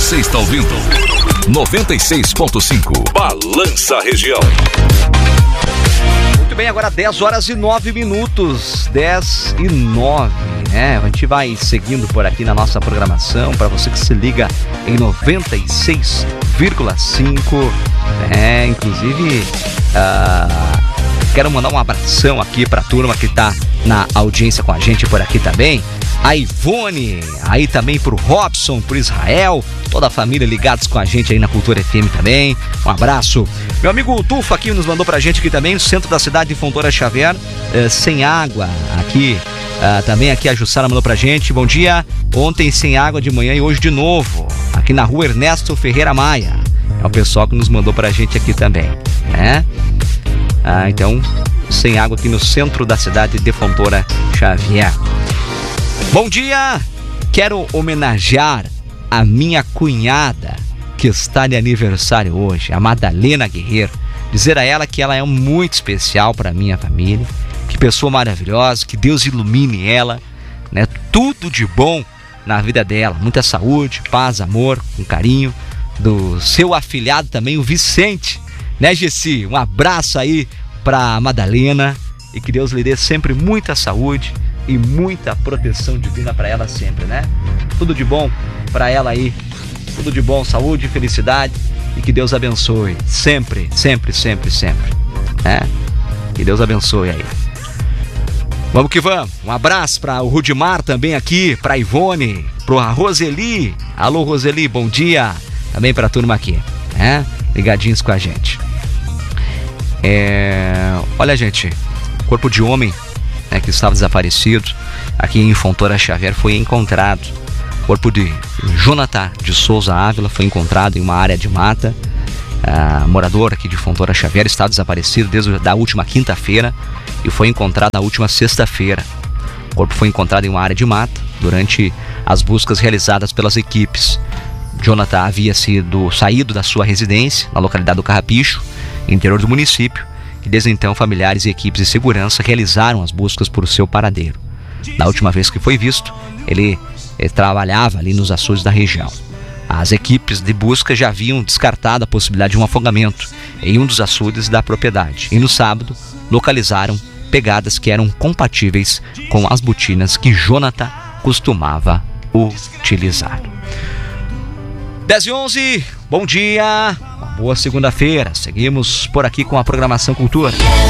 Você está ouvindo 96.5 Balança Região. Muito bem, agora 10 horas e 9 minutos. 10 e 9, né? A gente vai seguindo por aqui na nossa programação. Para você que se liga em 96,5. Inclusive, quero mandar um abração aqui para a turma que está na audiência com a gente por aqui também. A Ivone, aí também pro Robson, pro Israel, toda a família ligados com a gente aí na Cultura FM também. Um abraço. Meu amigo Tufo aqui nos mandou pra gente aqui também, no centro da cidade de Fontoura Xavier, sem água aqui. Também aqui a Jussara mandou pra gente. Bom dia, ontem sem água de manhã e hoje de novo, aqui na rua Ernesto Ferreira Maia. É o pessoal que nos mandou pra gente aqui também, né? Então, sem água aqui no centro da cidade de Fontoura Xavier. Bom dia, quero homenagear a minha cunhada que está de aniversário hoje, a Madalena Guerreiro. Dizer a ela que ela é muito especial para a minha família, que pessoa maravilhosa, que Deus ilumine ela, né? Tudo de bom na vida dela, muita saúde, paz, amor, com carinho do seu afilhado também, o Vicente, né, Gessi? Um abraço aí para Madalena e que Deus lhe dê sempre muita saúde e muita proteção divina para ela sempre, né? Tudo de bom para ela aí, tudo de bom, saúde, felicidade e que Deus abençoe sempre, sempre, sempre, sempre, né? Que Deus abençoe aí. Vamos que vamos. Um abraço para o Rudimar também aqui, para a Ivone, para a Roseli. Alô, Roseli, bom dia. Também para a turma aqui, né? Ligadinhos com a gente. Olha, gente, corpo de homem, né, que estava desaparecido aqui em Fontoura Xavier foi encontrado. O corpo de Jonathan de Souza Ávila foi encontrado em uma área de mata. Morador aqui de Fontoura Xavier está desaparecido desde a última quinta-feira e foi encontrado na última sexta-feira. O corpo foi encontrado em uma área de mata durante as buscas realizadas pelas equipes. Jonathan havia saído da sua residência na localidade do Carrapicho, interior do município, e desde então familiares e equipes de segurança realizaram as buscas por seu paradeiro. Na última vez que foi visto, ele trabalhava ali nos açudes da região. As equipes de busca já haviam descartado a possibilidade de um afogamento em um dos açudes da propriedade e no sábado localizaram pegadas que eram compatíveis com as botinas que Jonathan costumava utilizar. 10h11, bom dia, uma boa segunda-feira. Seguimos por aqui com a programação Cultura.